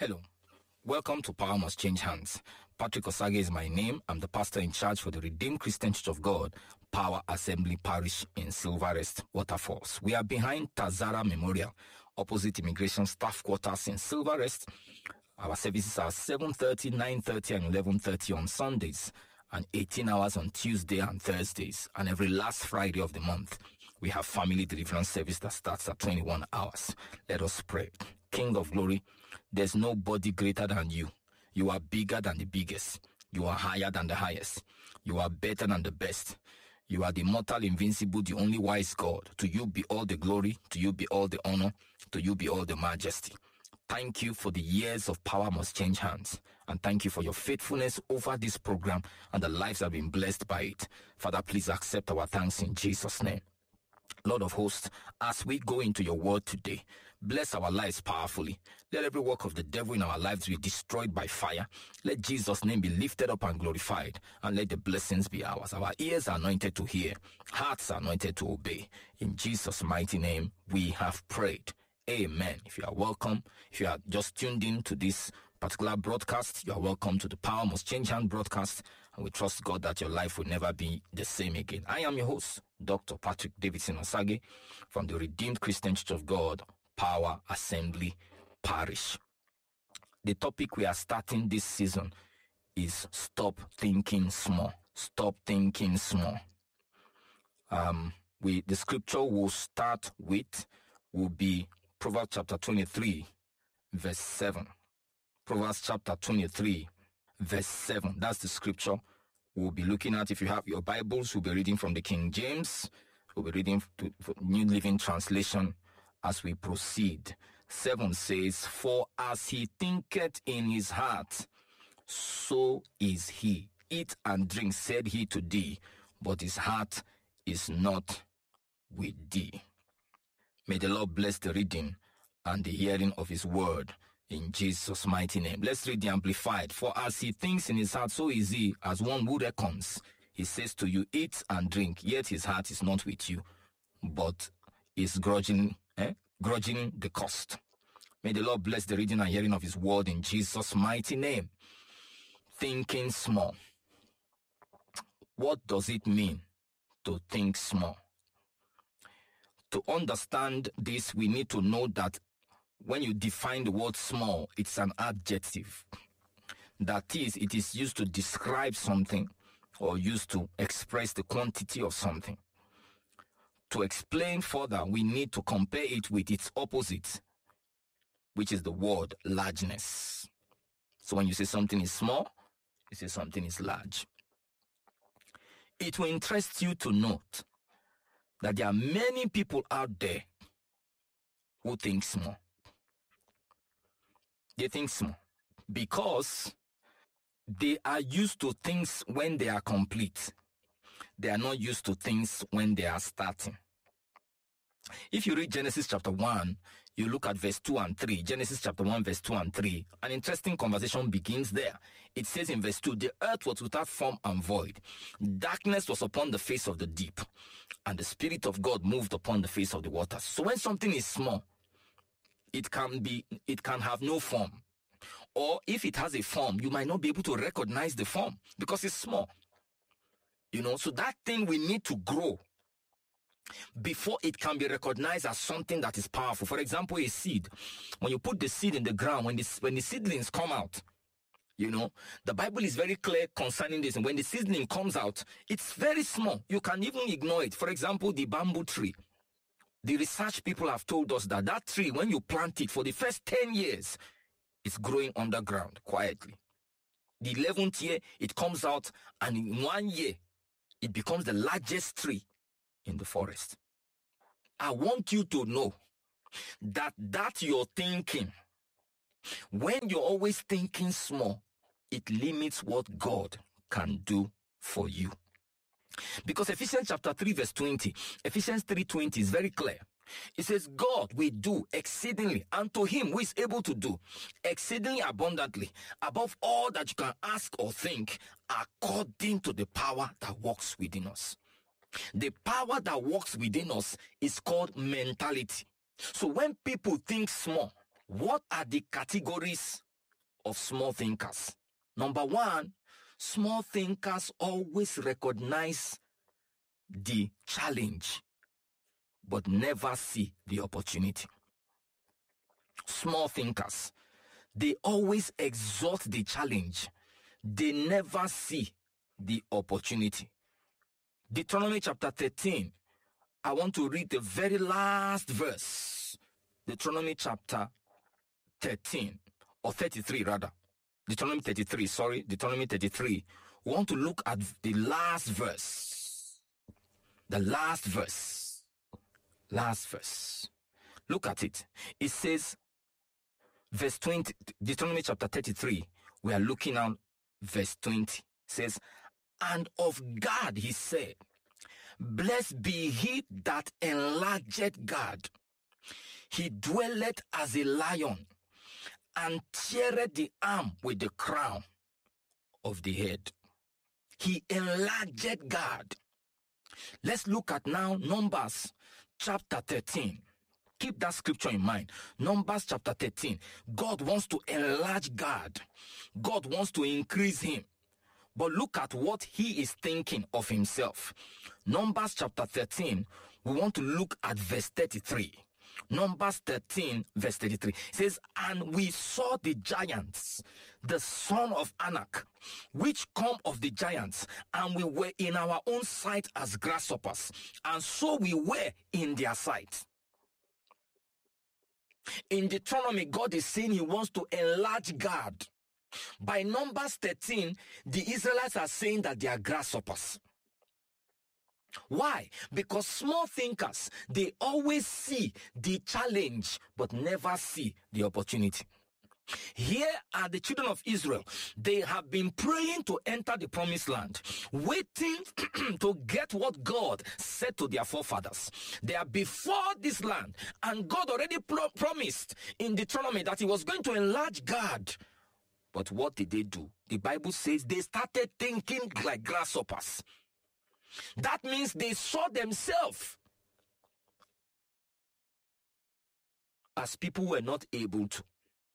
Hello. Welcome to Power Must Change Hands. Patrick Osage is my name. I'm the pastor in charge for the Redeemed Christian Church of God, Power Assembly Parish in Silverest, Waterfalls. We are behind Tazara Memorial, opposite Immigration Staff Quarters in Silverest. Our services are 7:30, 9:30, and 11:30 on Sundays, and 18 hours on Tuesday and Thursdays. And every last Friday of the month, we have family deliverance service that starts at 21 hours. Let us pray. King of glory, there's nobody greater than you. You are bigger than the biggest. You are higher than the highest. You are better than the best. You are the immortal, invincible, the only wise God. To you be all the glory. To you be all the honor. To you be all the majesty. Thank you for the years of Power Must Change Hands. And thank you for your faithfulness over this program and the lives that have been blessed by it. Father, please accept our thanks in Jesus' name. Lord of hosts, as we go into your word today, bless our lives powerfully. Let every work of the devil in our lives be destroyed by fire. Let Jesus' name be lifted up and glorified, and let the blessings be ours. Our ears are anointed to hear, hearts are anointed to obey. In Jesus' mighty name, we have prayed. Amen. If you are welcome, if you are just tuned in to this particular broadcast, you are welcome to the Power Must Change Hand broadcast, and we trust God that your life will never be the same again. I am your host, Dr. Patrick Davidson Osage from the Redeemed Christian Church of God, Power Assembly Parish. The topic we are starting this season is Stop Thinking Small. Stop Thinking Small. The scripture we'll start with will be Proverbs chapter 23, verse 7. Proverbs chapter 23, verse 7. That's the scripture we'll be looking at. If you have your Bibles, we'll be reading from the King James. We'll be reading from New Living Translation as we proceed. 7 says, "For as he thinketh in his heart, so is he. Eat and drink, said he to thee, but his heart is not with thee." May the Lord bless the reading and the hearing of his word in Jesus' mighty name. Let's read the Amplified. "For as he thinks in his heart, so is he, as one who reckons. He says to you, eat and drink, yet his heart is not with you, but is grudging the cost." May the Lord bless the reading and hearing of his word in Jesus' mighty name. Thinking small. What does it mean to think small? To understand this, we need to know that when you define the word small, it's an adjective. That is, it is used to describe something or used to express the quantity of something. To explain further, we need to compare it with its opposite, which is the word largeness. So when you say something is small, you say something is large. It will interest you to note that there are many people out there who think small. They think small because they are used to things when they are complete. They are not used to things when they are starting. If you read Genesis chapter 1, you look at verse 2 and 3. Genesis chapter 1, verse 2 and 3. An interesting conversation begins there. It says in verse 2, "The earth was without form and void. Darkness was upon the face of the deep, and the Spirit of God moved upon the face of the waters." So when something is small, it can have no form. Or if it has a form, you might not be able to recognize the form because it's small. So that thing we need to grow before it can be recognized as something that is powerful. For example, a seed. When you put the seed in the ground, when the seedlings come out, the Bible is very clear concerning this. And when the seedling comes out, it's very small. You can even ignore it. For example, the bamboo tree. The research people have told us that tree, when you plant it for the first 10 years, it's growing underground quietly. The 11th year, it comes out, and in 1 year, it becomes the largest tree in the forest. I want you to know that you're thinking, when you're always thinking small, it limits what God can do for you. Because Ephesians chapter 3 verse 20, Ephesians 3:20 is very clear. It says, "God will do exceedingly unto him who is able to do exceedingly abundantly above all that you can ask or think, according to the power that works within us." The power that works within us is called mentality. So when people think small, what are the categories of small thinkers. Number one, small thinkers always recognize the challenge, but never see the opportunity. Small thinkers, they always exalt the challenge. They never see the opportunity. Deuteronomy chapter 13. I want to read the very last verse. Deuteronomy chapter 13, or 33 rather. Deuteronomy 33. We want to look at the last verse. The last verse. Look at it. It says, verse 20, Deuteronomy chapter 33, we are looking at verse 20. It says, and of God he said, blessed be he that enlargeth God. He dwelleth as a lion, and teareth the arm with the crown of the head. He enlargeth God. Let's look at now Numbers chapter 13. Keep that scripture in mind. Numbers chapter 13. God wants to enlarge God. God wants to increase him. But look at what he is thinking of himself. Numbers chapter 13, we want to look at verse 33. Numbers 13, verse 33. It says, and we saw the giants, the son of Anak, which come of the giants, and we were in our own sight as grasshoppers, and so we were in their sight. In Deuteronomy, God is saying he wants to enlarge God. By Numbers 13, the Israelites are saying that they are grasshoppers. Why? Because small thinkers, they always see the challenge but never see the opportunity. Here are the children of Israel. They have been praying to enter the promised land, waiting to get what God said to their forefathers. They are before this land, and God already promised in Deuteronomy that he was going to enlarge God. But what did they do? The Bible says they started thinking like grasshoppers. That means they saw themselves as people were not able to.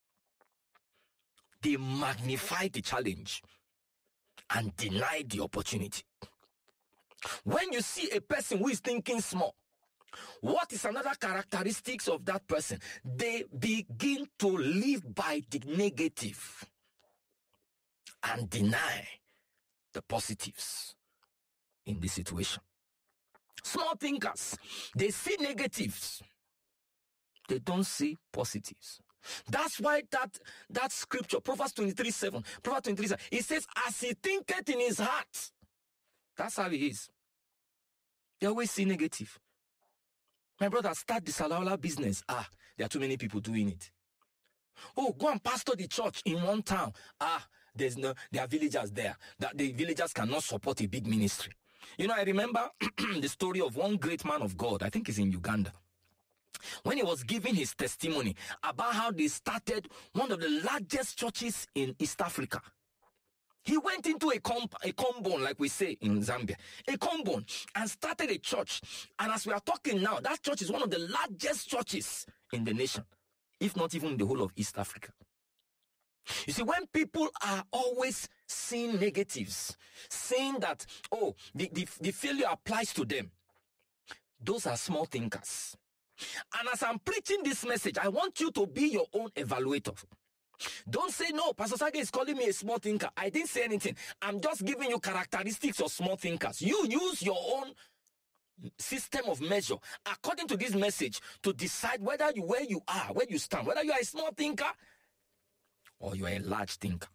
They magnified the challenge and denied the opportunity. When you see a person who is thinking small, what is another characteristics of that person? They begin to live by the negative and deny the positives in this situation. Small thinkers, they see negatives. They don't see positives. That's why that scripture, Proverbs 23:7, it says, as he thinketh in his heart. That's how he is. They always see negative. My brother, start the salawala business. There are too many people doing it. Oh, go and pastor the church in one town. There are villagers there. That the villagers cannot support a big ministry. You know, I remember the story of one great man of God. I think he's in Uganda. When he was giving his testimony about how they started one of the largest churches in East Africa. He went into a combone, like we say in Zambia, a combone, and started a church. And as we are talking now, that church is one of the largest churches in the nation, if not even the whole of East Africa. You see, when people are always seeing negatives, saying that, the failure applies to them, those are small thinkers. And as I'm preaching this message, I want you to be your own evaluator. Don't say, no, Pastor Sage is calling me a small thinker. I didn't say anything. I'm just giving you characteristics of small thinkers. You use your own system of measure according to this message to decide whether where you stand, whether you are a small thinker or you are a large thinker.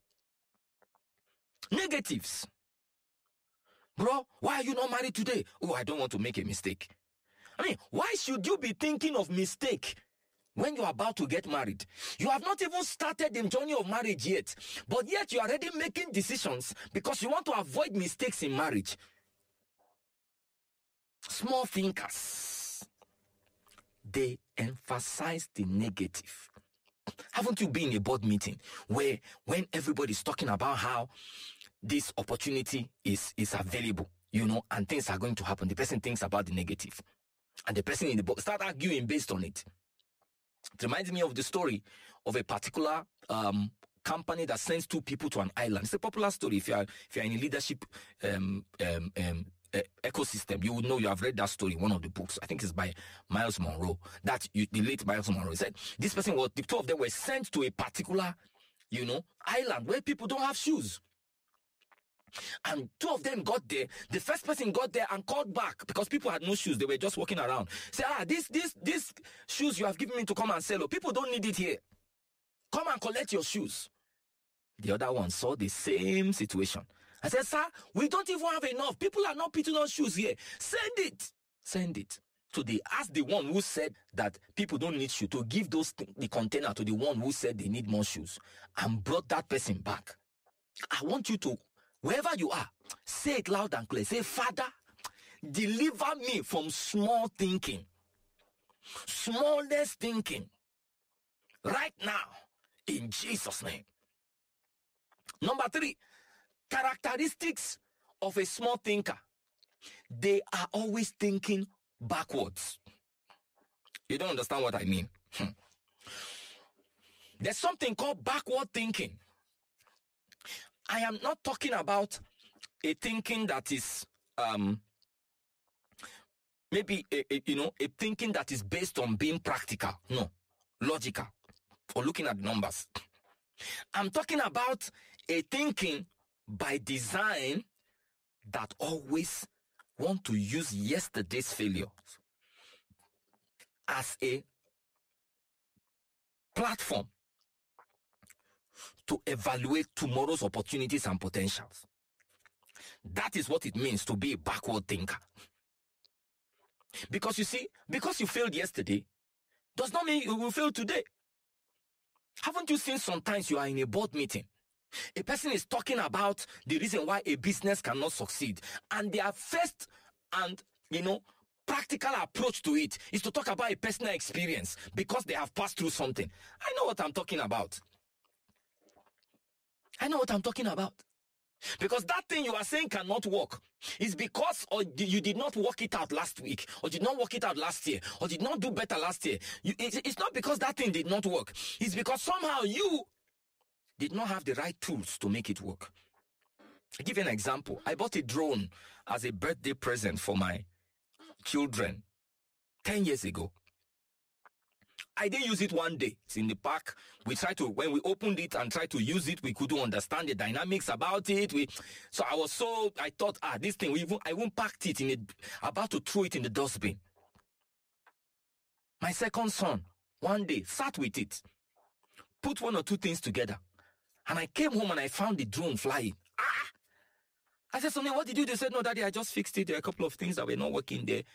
Negatives. Bro, why are you not married today? Oh, I don't want to make a mistake. I mean, why should you be thinking of mistake when you're about to get married? You have not even started the journey of marriage yet, but yet you are already making decisions because you want to avoid mistakes in marriage. Small thinkers, they emphasize the negative. Haven't you been in a board meeting where when everybody's talking about how this opportunity is available, and things are going to happen, the person thinks about the negative. And the person in the board start arguing based on it. It reminds me of the story of a particular company that sends 2 people to an island. It's a popular story. If you're in a leadership ecosystem, you would know. You have read that story in one of the books. I think it's by Miles Monroe. The late Miles Monroe said this person the 2 of them were sent to a particular, island where people don't have shoes. And 2 of them got there. The first person got there and called back because people had no shoes. They were just walking around. Say, this shoes you have given me to come and sell. Oh, people don't need it here. Come and collect your shoes. The other one saw the same situation. I said, sir, we don't even have enough. People are not putting on shoes here. Send it. So they asked the one who said that people don't need shoes to give the container to the one who said they need more shoes and brought that person back. I want you to, wherever you are, say it loud and clear. Say, Father, deliver me from small thinking, smallness thinking, right now, in Jesus' name. Number 3, characteristics of a small thinker. They are always thinking backwards. You don't understand what I mean? There's something called backward thinking. I am not talking about a thinking that is maybe a thinking that is based on being practical, no, logical, or looking at numbers. I'm talking about a thinking by design that always want to use yesterday's failures as a platform to evaluate tomorrow's opportunities and potentials. That is what it means to be a backward thinker. Because you see, because you failed yesterday does not mean you will fail today. Haven't you seen sometimes you are in a board meeting, a person is talking about the reason why a business cannot succeed, and their first and practical approach to it is to talk about a personal experience because they have passed through something. I know what I'm talking about. Because that thing you are saying cannot work is because you did not work it out last week, or did not work it out last year, or did not do better last year. It's not because that thing did not work. It's because somehow you did not have the right tools to make it work. I'll give you an example. I bought a drone as a birthday present for my children 10 years ago. I didn't use it one day. It's in the park. When we opened it and tried to use it, we couldn't understand the dynamics about it. I thought, this thing, I won't packed it about to throw it in the dustbin. My second son, one day, sat with it, put 1 or 2 things together, and I came home and I found the drone flying. I said, Sonny, what did you do? They said, no, Daddy, I just fixed it. There are a couple of things that were not working there.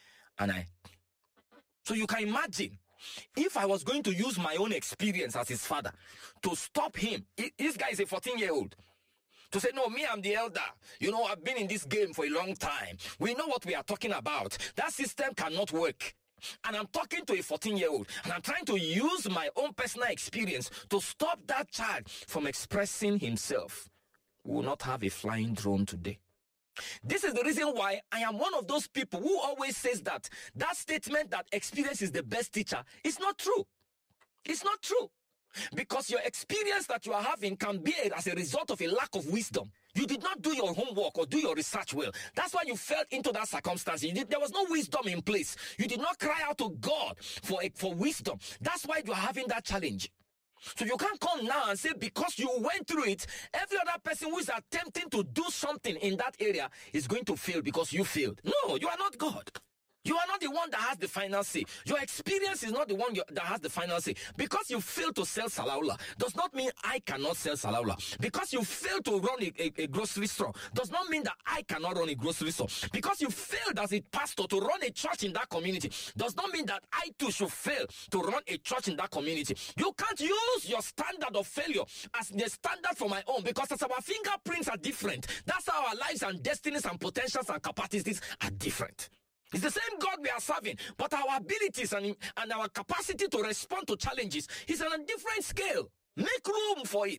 So you can imagine, if I was going to use my own experience as his father to stop him, this guy is a 14-year-old, to say, no, me, I'm the elder. I've been in this game for a long time. We know what we are talking about. That system cannot work. And I'm talking to a 14-year-old, and I'm trying to use my own personal experience to stop that child from expressing himself. We will not have a flying drone today. This is the reason why I am one of those people who always says that statement that experience is the best teacher is not true. It's not true. Because your experience that you are having can be as a result of a lack of wisdom. You did not do your homework or do your research well. That's why you fell into that circumstance. There was no wisdom in place. You did not cry out to God for wisdom. That's why you are having that challenge. So you can't come now and say because you went through it, every other person who is attempting to do something in that area is going to fail because you failed. No, you are not God. You are not the one that has the final say. Your experience is not the one that has the final say. Because you failed to sell Salaula does not mean I cannot sell Salaula. Because you failed to run a grocery store does not mean that I cannot run a grocery store. Because you failed as a pastor to run a church in that community does not mean that I too should fail to run a church in that community. You can't use your standard of failure as the standard for my own, because as our fingerprints are different, that's how our lives and destinies and potentials and capacities are different. It's the same God we are serving, but our abilities and our capacity to respond to challenges is on a different scale. Make room for it.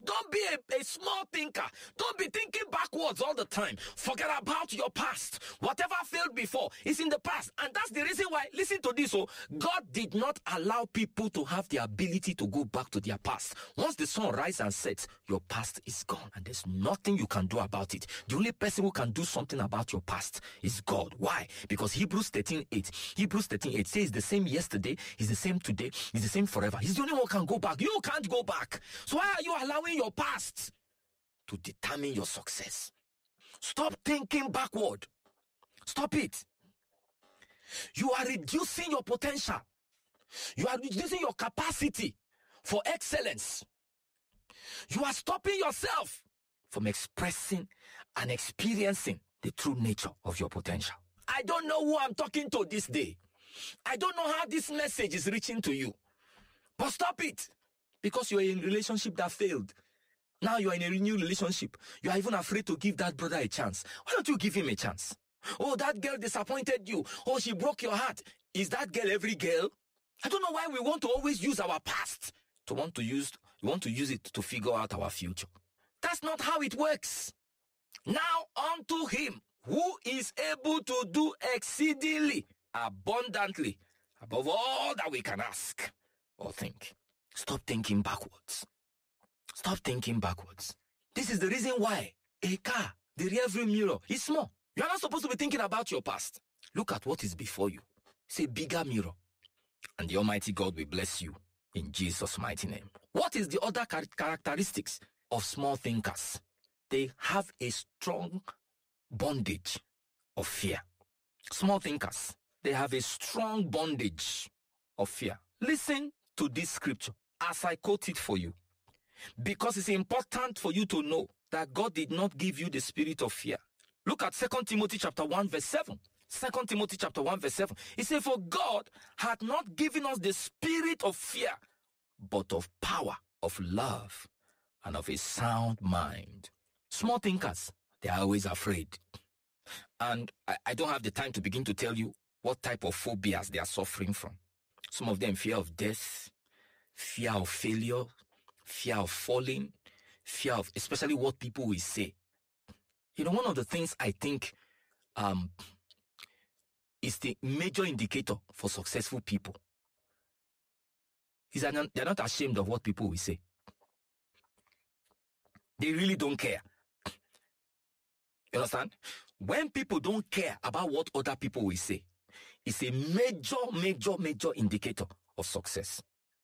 Don't be a small thinker. Don't be thinking backwards all the time. Forget about your past. Whatever failed before is in the past. And that's the reason why, listen to this, God did not allow people to have the ability to go back to their past. Once the sun rises and sets, your past is gone. And there's nothing you can do about it. The only person who can do something about your past is God. Why? Because Hebrews 13:8 says the same yesterday, is the same today, is the same forever. He's the only one who can go back. You can't go back. So why are you allowing your past to determine your success? Stop thinking backward. Stop it. You are reducing your potential. You are reducing your capacity for excellence. You are stopping yourself from expressing and experiencing the true nature of your potential. I don't know who I'm talking to this day. I don't know how this message is reaching to you. But stop it. Because you're in a relationship that failed. Now you're in a new relationship. You are even afraid to give that brother a chance. Why don't you give him a chance? Oh, that girl disappointed you. Oh, she broke your heart. Is that girl every girl? I don't know why we want to always use our past we want to use it to figure out our future. That's not how it works. Now unto him who is able to do exceedingly abundantly above all that we can ask or think. Stop thinking backwards. Stop thinking backwards. This is the reason why a car, the rear view mirror, is small. You are not supposed to be thinking about your past. Look at what is before you. It's a bigger mirror. And the Almighty God will bless you in Jesus' mighty name. What is the other characteristics of small thinkers? They have a strong bondage of fear. Small thinkers, they have a strong bondage of fear. Listen to this scripture as I quote it for you, because it's important for you to know that God did not give you the spirit of fear. Look at 2 Timothy chapter 1 verse 7. 2 Timothy chapter 1 verse 7. It says, for God had not given us the spirit of fear, but of power, of love, and of a sound mind. Small thinkers, they are always afraid. And I don't have the time to begin to tell you what type of phobias they are suffering from. Some of them fear of death, fear of failure, fear of falling, fear of especially what people will say. You know, one of the things I think is the major indicator for successful people is that they're not ashamed of what people will say. They really don't care. You understand? When people don't care about what other people will say, it's a major indicator of success.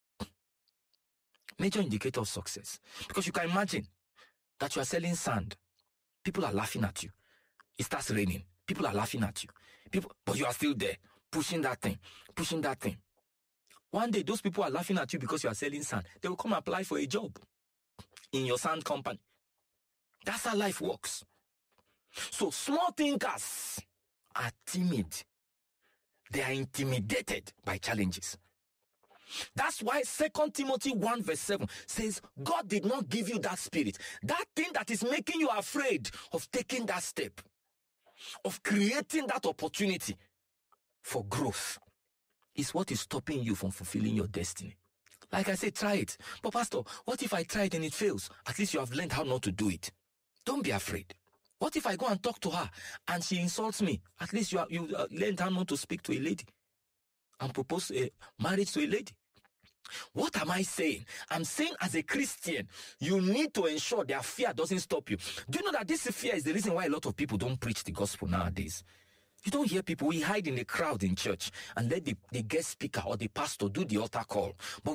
Major indicator of success. Because you can imagine that you are selling sand. People are laughing at you. It starts raining. People are laughing at you. But you are still there, pushing that thing. One day, those people are laughing at you because you are selling sand. They will come apply for a job in your sand company. That's how life works. So small thinkers are timid. They are intimidated by challenges. That's why 2 Timothy 1 verse 7 says, God did not give you that spirit. That thing that is making you afraid of taking that step, of creating that opportunity for growth, is what is stopping you from fulfilling your destiny. Like I said, try it. But Pastor, what if I try it and it fails? At least you have learned how not to do it. Don't be afraid. What if I go and talk to her and she insults me? At least you learned how not to speak to a lady and propose a marriage to a lady. What am I saying? I'm saying as a Christian, you need to ensure their fear doesn't stop you. Do you know that this fear is the reason why a lot of people don't preach the gospel nowadays? You don't hear people, we hide in the crowd in church and let the guest speaker or the pastor do the altar call. But